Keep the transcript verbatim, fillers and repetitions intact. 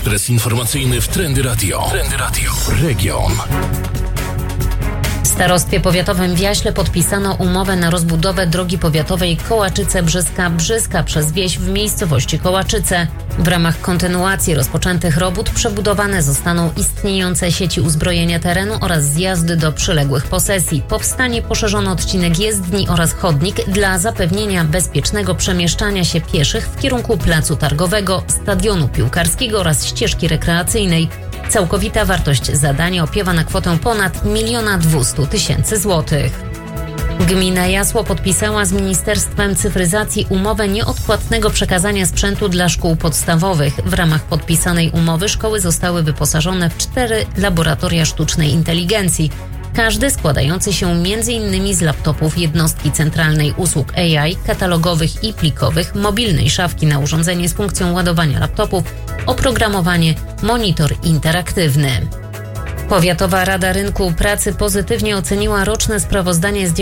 Ekspres informacyjny w Trendy Radio. Trendy Radio. Region. W Starostwie Powiatowym w Jaśle podpisano umowę na rozbudowę drogi powiatowej Kołaczyce-Brzyska-Brzyska przez wieś w miejscowości Kołaczyce. W ramach kontynuacji rozpoczętych robót przebudowane zostaną istniejące sieci uzbrojenia terenu oraz zjazdy do przyległych posesji. Powstanie poszerzony odcinek jezdni oraz chodnik dla zapewnienia bezpiecznego przemieszczania się pieszych w kierunku placu targowego, stadionu piłkarskiego oraz ścieżki rekreacyjnej. Całkowita wartość zadania opiewa na kwotę ponad miliona dwustu tysięcy złotych. Gmina Jasło podpisała z Ministerstwem Cyfryzacji umowę nieodpłatnego przekazania sprzętu dla szkół podstawowych. W ramach podpisanej umowy szkoły zostały wyposażone w cztery laboratoria sztucznej inteligencji. Każdy składający się między innymi z laptopów jednostki centralnej usług A I, katalogowych i plikowych, mobilnej szafki na urządzenie z funkcją ładowania laptopów, oprogramowanie, monitor interaktywny. Powiatowa Rada Rynku Pracy pozytywnie oceniła roczne sprawozdanie z działalności